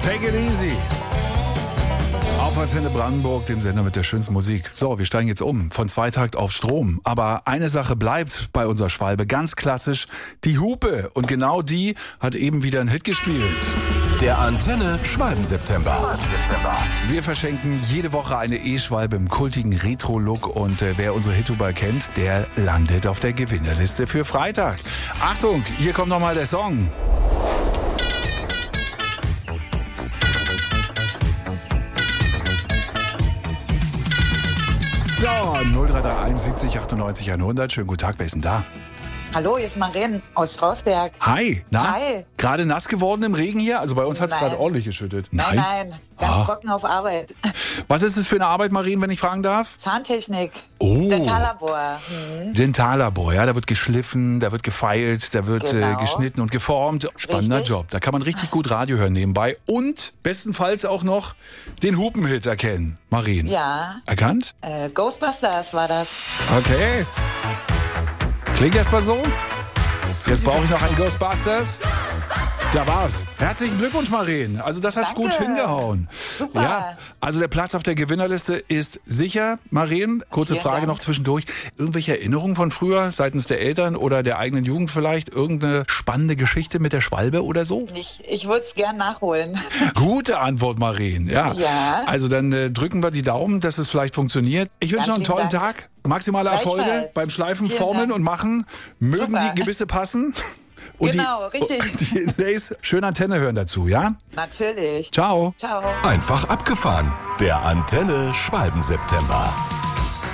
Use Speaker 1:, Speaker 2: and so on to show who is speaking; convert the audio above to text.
Speaker 1: Take it easy. Auf Antenne Brandenburg, dem Sender mit der schönsten Musik. So, wir steigen jetzt um von Zweitakt auf Strom. Aber eine Sache bleibt bei unserer Schwalbe ganz klassisch, die Hupe. Und genau die hat eben wieder einen Hit gespielt.
Speaker 2: Der Antenne Schwalben-September.
Speaker 1: Wir verschenken jede Woche eine E-Schwalbe im kultigen Retro-Look. Und wer unsere Hithuber kennt, der landet auf der Gewinnerliste für Freitag. Achtung, hier kommt nochmal der Song. So, 0331 70 98 100. Schönen guten Tag, wer ist denn da?
Speaker 3: Hallo, hier ist Maren aus Strausberg.
Speaker 1: Hi, na?
Speaker 3: Hi.
Speaker 1: Gerade nass geworden im Regen hier? Also bei uns hat es gerade ordentlich geschüttet.
Speaker 3: Nein, ganz trocken auf Arbeit.
Speaker 1: Was ist es für eine Arbeit, Maren, wenn ich fragen darf?
Speaker 3: Zahntechnik,
Speaker 1: Oh.
Speaker 3: Dentallabor.
Speaker 1: Dentallabor, ja, da wird geschliffen, da wird gefeilt, da wird
Speaker 3: Genau.
Speaker 1: geschnitten und geformt. Spannender
Speaker 3: Richtig.
Speaker 1: Job. Da kann man richtig gut Radio hören nebenbei und bestenfalls auch noch den Hupenhit erkennen. Maren.
Speaker 3: Ja,
Speaker 1: Erkannt?
Speaker 3: Ghostbusters war das.
Speaker 1: Okay. Klingt erstmal so. Jetzt brauche ich noch einen Ghostbusters. Da war's. Herzlichen Glückwunsch, Maren. Also das hat's
Speaker 3: Danke.
Speaker 1: gut hingehauen.
Speaker 3: Super.
Speaker 1: Ja, also der Platz auf der Gewinnerliste ist sicher. Maren, kurze
Speaker 3: Vielen
Speaker 1: Frage
Speaker 3: Dank.
Speaker 1: noch zwischendurch. Irgendwelche Erinnerungen von früher seitens der Eltern oder der eigenen Jugend vielleicht? Irgendeine spannende Geschichte mit der Schwalbe oder so?
Speaker 3: Ich würde es gern nachholen.
Speaker 1: Gute Antwort, Maren. Ja.
Speaker 3: Ja.
Speaker 1: Also dann drücken wir die Daumen, dass es vielleicht funktioniert. Ich wünsche noch einen
Speaker 3: Ganz lieben
Speaker 1: tollen
Speaker 3: Dank.
Speaker 1: Tag. Maximale Erfolge
Speaker 3: Gleichfalls.
Speaker 1: beim Schleifen,
Speaker 3: Vielen
Speaker 1: Formen
Speaker 3: Dank.
Speaker 1: und Machen. Mögen
Speaker 3: Super.
Speaker 1: die Gebisse passen. Und
Speaker 3: Genau, richtig.
Speaker 1: Die Inlays schön Antenne hören dazu, ja?
Speaker 3: Natürlich.
Speaker 1: Ciao.
Speaker 3: Ciao.
Speaker 2: Einfach abgefahren. Der Antenne Schwalben-September.